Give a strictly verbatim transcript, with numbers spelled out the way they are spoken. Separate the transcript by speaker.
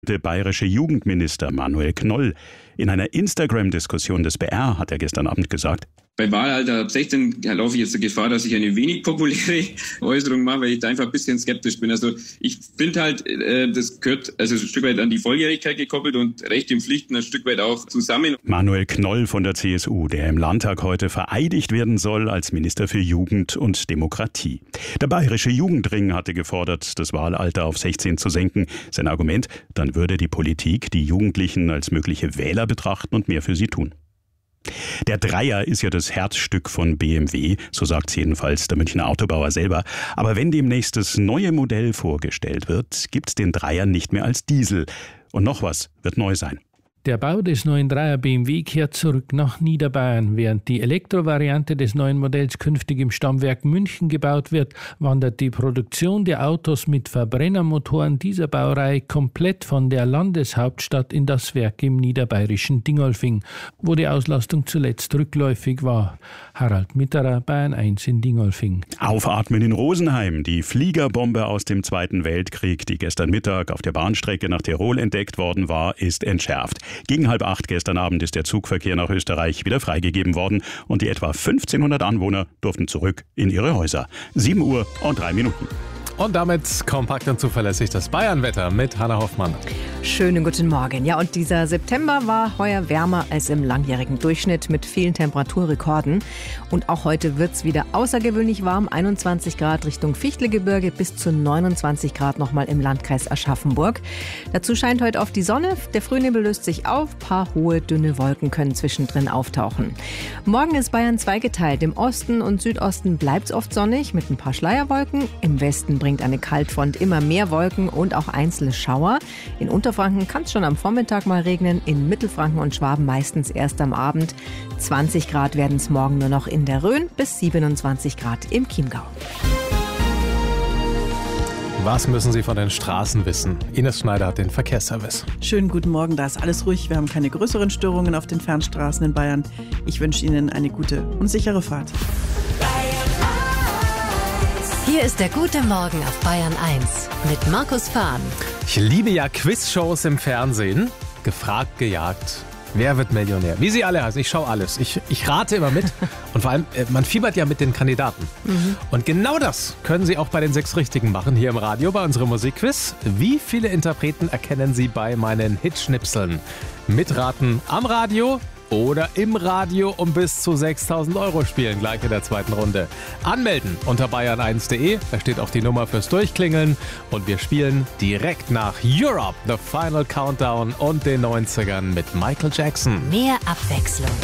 Speaker 1: Der bayerische Jugendminister Manuel Knoll. In einer Instagram-Diskussion des B R hat er gestern Abend gesagt:
Speaker 2: Bei Wahlalter ab sechzehn laufe ich jetzt die Gefahr, dass ich eine wenig populäre Äußerung mache, weil ich da einfach ein bisschen skeptisch bin. Also ich finde halt, äh, das gehört also ein Stück weit an die Volljährigkeit gekoppelt und Rechte und Pflichten ein Stück weit auch zusammen.
Speaker 1: Manuel Knoll von der C S U, der im Landtag heute vereidigt werden soll als Minister für Jugend und Demokratie. Der bayerische Jugendring hatte gefordert, das Wahlalter auf sechzehn zu senken. Sein Argument: Dann würde die Politik die Jugendlichen als mögliche Wähler betrachten und mehr für sie tun. Der Dreier ist ja das Herzstück von B M W, so sagt es jedenfalls der Münchner Autobauer selber. Aber wenn demnächst das neue Modell vorgestellt wird, gibt es den Dreier nicht mehr als Diesel. Und noch was wird neu sein.
Speaker 3: Der Bau des neuen Dreier B M W kehrt zurück nach Niederbayern. Während die Elektrovariante des neuen Modells künftig im Stammwerk München gebaut wird, wandert die Produktion der Autos mit Verbrennermotoren dieser Baureihe komplett von der Landeshauptstadt in das Werk im niederbayerischen Dingolfing, wo die Auslastung zuletzt rückläufig war. Harald Mitterer, Bayern eins in Dingolfing.
Speaker 1: Aufatmen in Rosenheim. Die Fliegerbombe aus dem Zweiten Weltkrieg, die gestern Mittag auf der Bahnstrecke nach Tirol entdeckt worden war, ist entschärft. Gegen halb acht gestern Abend ist der Zugverkehr nach Österreich wieder freigegeben worden und die etwa fünfzehnhundert Anwohner durften zurück in ihre Häuser. sieben Uhr und drei Minuten.
Speaker 4: Und damit kompakt und zuverlässig das Bayern-Wetter mit Hanna Hoffmann.
Speaker 5: Schönen guten Morgen. Ja, und dieser September war heuer wärmer als im langjährigen Durchschnitt mit vielen Temperaturrekorden. Und auch heute wird es wieder außergewöhnlich warm. einundzwanzig Grad Richtung Fichtelgebirge bis zu neunundzwanzig Grad nochmal im Landkreis Aschaffenburg. Dazu scheint heute oft die Sonne. Der Frühnebel löst sich auf. Ein paar hohe, dünne Wolken können zwischendrin auftauchen. Morgen ist Bayern zweigeteilt. Im Osten und Südosten bleibt es oft sonnig mit ein paar Schleierwolken. Im Westen bringt eine Kaltfront immer mehr Wolken und auch einzelne Schauer. In Unterfranken kann es schon am Vormittag mal regnen, in Mittelfranken und Schwaben meistens erst am Abend. zwanzig Grad werden es morgen nur noch in der Rhön bis siebenundzwanzig Grad im Chiemgau.
Speaker 4: Was müssen Sie von den Straßen wissen? Ines Schneider hat den Verkehrsservice.
Speaker 6: Schönen guten Morgen, da ist alles ruhig. Wir haben keine größeren Störungen auf den Fernstraßen in Bayern. Ich wünsche Ihnen eine gute und sichere Fahrt.
Speaker 7: Hier ist der gute Morgen auf Bayern eins mit Markus Fahn.
Speaker 4: Ich liebe ja Quizshows im Fernsehen. Gefragt, gejagt. Wer wird Millionär? Wie sie alle heißen. Ich schaue alles. Ich, ich rate immer mit. Und vor allem, man fiebert ja mit den Kandidaten. Mhm. Und genau das können Sie auch bei den sechs Richtigen machen hier im Radio bei unserem Musikquiz. Wie viele Interpreten erkennen Sie bei meinen Hitschnipseln? Mitraten am Radio oder im Radio um bis zu sechstausend Euro spielen, gleich in der zweiten Runde. Anmelden unter bayern eins punkt de, da steht auch die Nummer fürs Durchklingeln und wir spielen direkt nach Europe, The Final Countdown und den neunzigern mit Michael Jackson.
Speaker 7: Mehr Abwechslung.